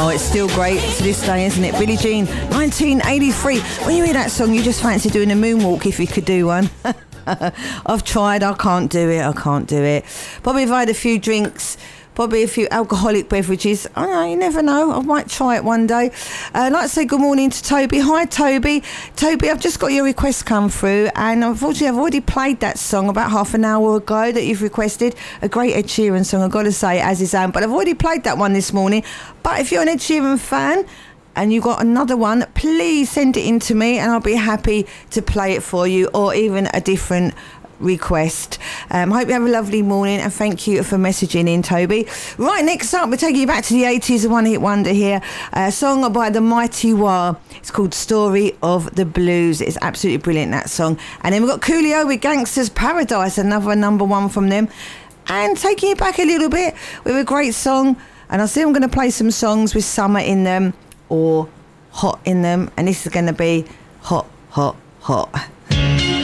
Oh, it's still great to this day, isn't it? Billie Jean, 1983. When you hear that song, you just fancy doing a moonwalk if you could do one. I've tried, I can't do it. Probably if I had a few drinks, probably a few alcoholic beverages. I don't know, you never know. I might try it one day. I'd like to say good morning to Toby. Hi, Toby. Toby, I've just got your request come through, and unfortunately I've already played that song about half an hour ago that you've requested. A great Ed Sheeran song, I've got to say, as is but I've already played that one this morning. But if you're an Ed Sheeran fan and you've got another one, please send it in to me and I'll be happy to play it for you, or even a different request. Hope you have a lovely morning, and thank you for messaging in, Toby. Right, next up, we're taking you back to the 80s, a one-hit wonder here. A song by the Mighty Wah. It's called Story of the Blues. It's absolutely brilliant, that song. And then we've got Coolio with Gangster's Paradise, another number one from them. And taking it back a little bit with a great song. And I see I'm going to play some songs with summer in them or hot in them. And this is going to be Hot, Hot, Hot.